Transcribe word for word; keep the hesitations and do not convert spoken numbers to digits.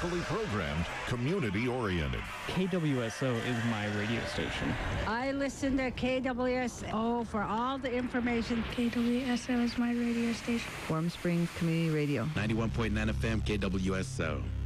thoughtfully programmed, community-oriented. K W S O is my radio station. I listen to K W S O for all the information. K W S O is my radio station. Warm Springs Community Radio. ninety-one point nine F M, K W S O.